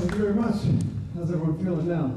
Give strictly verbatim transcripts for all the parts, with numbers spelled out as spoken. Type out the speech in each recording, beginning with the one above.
Thank you very much. How's everyone feeling now?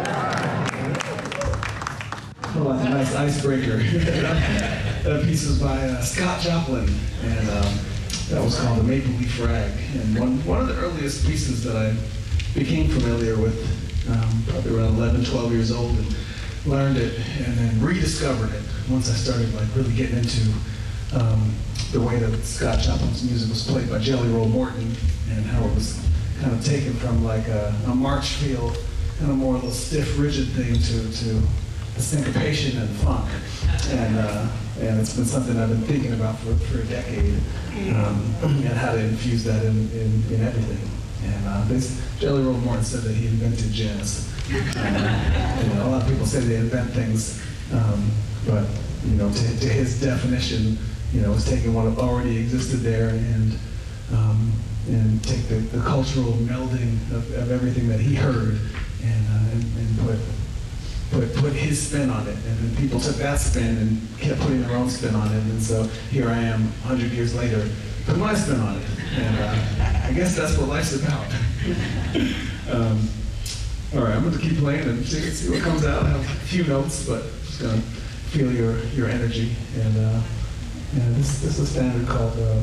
Oh, that's a nice icebreaker. That piece was by uh, Scott Joplin, and um, that was called The Maple Leaf Rag. And one, one of the earliest pieces that I became familiar with, um, probably around eleven, twelve years old, and learned it and then rediscovered it once I started like really getting into um, the way that Scott Joplin's music was played by Jelly Roll Morton, and how it was kind of taken from like a, a march feel, kind of more of a little stiff, rigid thing to, to the syncopation and funk. And, uh, and it's been something I've been thinking about for, for a decade, um, and how to infuse that in, in, in everything. And uh, this, Jelly Roll Morton said that he invented jazz. Uh, you know, a lot of people say they invent things, um, but you know, to, to his definition, you know, it's taking what already existed there and um, and take the, the cultural melding of, of everything that he heard and uh, and, and put put put his spin on it. And then people took that spin and kept putting their own spin on it. And so here I am, a hundred years later, put my spin on it. And uh, I guess that's what life's about. um, All right, I'm going to keep playing and see, see what comes out. I have a few notes, but just going to feel your, your energy. And uh, yeah, this, this is a standard called, uh,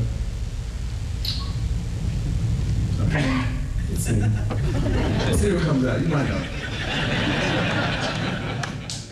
okay, let's see. Let's see what comes out. You might know.